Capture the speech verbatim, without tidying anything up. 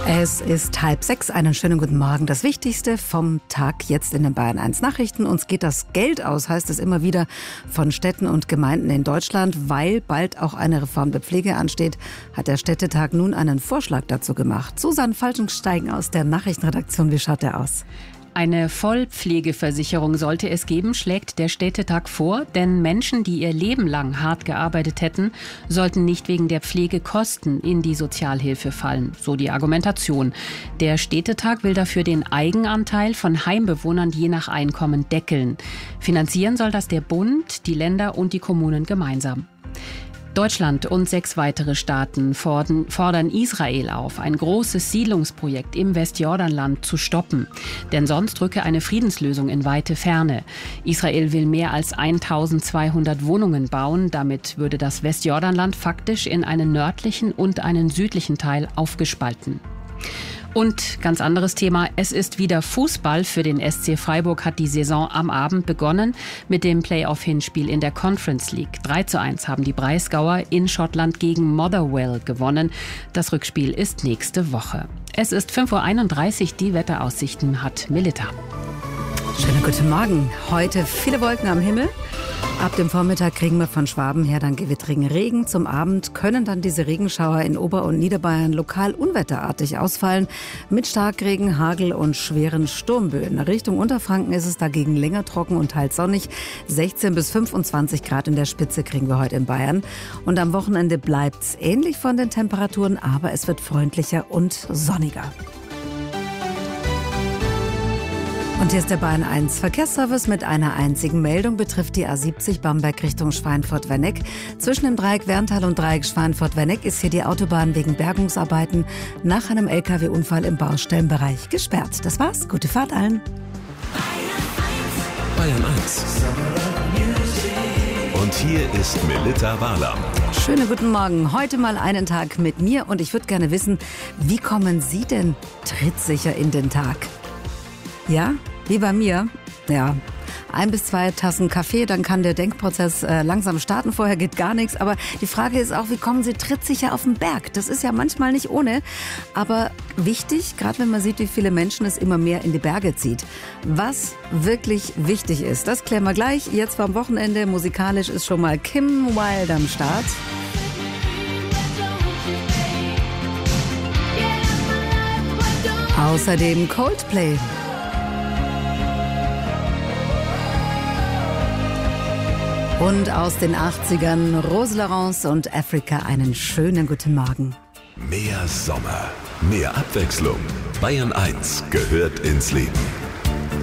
Es ist halb sechs. Einen schönen guten Morgen. Das Wichtigste vom Tag jetzt in den Bayern eins Nachrichten. Uns geht das Geld aus, heißt es immer wieder von Städten und Gemeinden in Deutschland. Weil bald auch eine Reform der Pflege ansteht, hat der Städtetag nun einen Vorschlag dazu gemacht. Susanne Falkenstein aus der Nachrichtenredaktion. Wie schaut der aus? Eine Vollpflegeversicherung sollte es geben, schlägt der Städtetag vor, denn Menschen, die ihr Leben lang hart gearbeitet hätten, sollten nicht wegen der Pflegekosten in die Sozialhilfe fallen, so die Argumentation. Der Städtetag will dafür den Eigenanteil von Heimbewohnern je nach Einkommen deckeln. Finanzieren soll das der Bund, die Länder und die Kommunen gemeinsam. Deutschland und sechs weitere Staaten fordern Israel auf, ein großes Siedlungsprojekt im Westjordanland zu stoppen. Denn sonst rücke eine Friedenslösung in weite Ferne. Israel will mehr als eintausendzweihundert Wohnungen bauen. Damit würde das Westjordanland faktisch in einen nördlichen und einen südlichen Teil aufgespalten. Und ganz anderes Thema, es ist wieder Fußball. Für den S C Freiburg hat die Saison am Abend begonnen mit dem Playoff-Hinspiel in der Conference League. drei zu eins haben die Breisgauer in Schottland gegen Motherwell gewonnen. Das Rückspiel ist nächste Woche. Es ist fünf Uhr einunddreißig, die Wetteraussichten hat Melita. Schönen guten Morgen. Heute viele Wolken am Himmel. Ab dem Vormittag kriegen wir von Schwaben her dann gewittrigen Regen. Zum Abend können dann diese Regenschauer in Ober- und Niederbayern lokal unwetterartig ausfallen. Mit Starkregen, Hagel und schweren Sturmböen. Richtung Unterfranken ist es dagegen länger trocken und teils sonnig. sechzehn bis fünfundzwanzig Grad in der Spitze kriegen wir heute in Bayern. Und am Wochenende bleibt's ähnlich von den Temperaturen, aber es wird freundlicher und sonniger. Und hier ist der Bayern eins Verkehrsservice mit einer einzigen Meldung, betrifft die A siebzig Bamberg Richtung Schweinfurt-Werneck. Zwischen dem Dreieck Werntal und Dreieck Schweinfurt-Werneck ist hier die Autobahn wegen Bergungsarbeiten nach einem L K W-Unfall im Baustellenbereich gesperrt. Das war's. Gute Fahrt allen. Bayern eins. Und hier ist Melita Barlam. Schönen guten Morgen. Heute mal einen Tag mit mir und ich würde gerne wissen, wie kommen Sie denn trittsicher in den Tag? Ja, wie bei mir. Ja, ein bis zwei Tassen Kaffee, dann kann der Denkprozess äh, langsam starten. Vorher geht gar nichts. Aber die Frage ist auch, wie kommen Sie trittsicher auf den Berg? Das ist ja manchmal nicht ohne. Aber wichtig, gerade wenn man sieht, wie viele Menschen es immer mehr in die Berge zieht. Was wirklich wichtig ist, das klären wir gleich. Jetzt vom Wochenende musikalisch ist schon mal Kim Wilde am Start. Außerdem Coldplay. Und aus den achtzigern Rose Laurence und Africa, einen schönen guten Morgen. Mehr Sommer, mehr Abwechslung. Bayern eins gehört ins Leben.